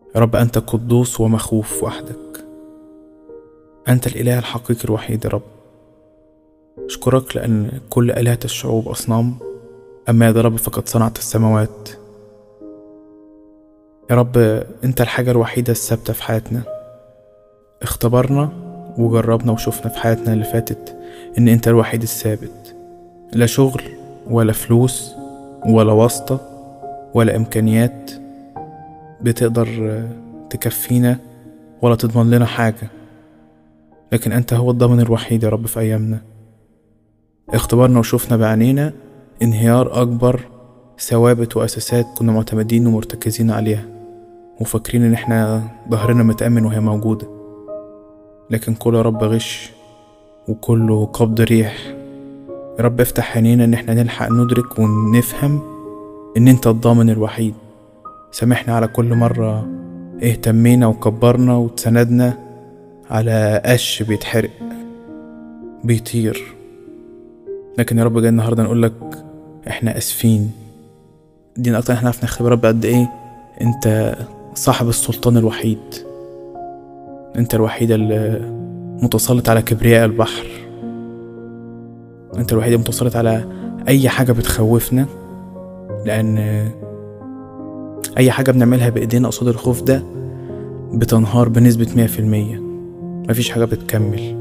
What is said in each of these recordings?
يا رب أنت قدوس ومخوف وحدك، أنت الإله الحقيقي الوحيد يا رب. أشكرك لأن كل آلهة الشعوب أصنام، أما يا رب فقد صنعت السماوات. يا رب أنت الحاجة الوحيدة الثابتة في حياتنا. اختبرنا وجربنا وشوفنا في حياتنا اللي فاتت إن أنت الوحيد الثابت، لا شغل ولا فلوس ولا واسطة ولا إمكانيات بتقدر تكفينا ولا تضمن لنا حاجة، لكن أنت هو الضامن الوحيد يا رب في أيامنا. اختبرنا وشوفنا بعينينا انهيار أكبر ثوابت وأساسات كنا معتمدين ومرتكزين عليها وفاكرين إن احنا ظهرنا متأمن وهي موجودة، لكن كله يا رب غش وكله قبض ريح. يا رب افتح عينينا إن احنا نلحق ندرك ونفهم إن انت الضامن الوحيد. سامحنا على كل مرة اهتمينا وكبرنا وتسندنا على قش بيتحرق بيطير، لكن يا رب جاي النهاردة نقولك احنا اسفين. دي اكتر احنا عرفنا نختبر رب قد ايه انت صاحب السلطان الوحيد، انت الوحيد المتسلط على كبرياء البحر، انت الوحيد المتسلط على اي حاجة بتخوفنا، لان اي حاجة بنعملها بايدينا قصاد الخوف ده بتنهار بنسبة 100%. مفيش حاجة بتكمل،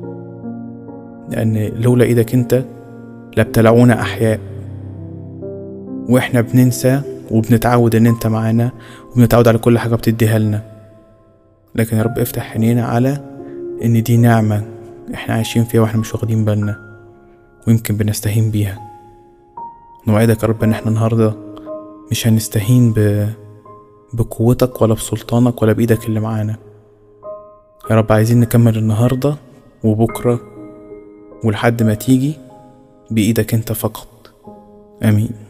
لان لولا ايدك انت لابتلعونا احياء، واحنا بننسى وبنتعود ان انت معانا وبنتعود على كل حاجة بتديها لنا. لكن يا رب افتح عينينا على ان دي نعمة احنا عايشين فيها واحنا مش واخدين بالنا ويمكن بنستهين بيها. نوعدك يا رب ان احنا النهاردة مش هنستهين بقوتك ولا بسلطانك ولا بايدك اللي معانا. يا رب عايزين نكمل النهاردة وبكرة ولحد ما تيجي بإيدك انت فقط. آمين.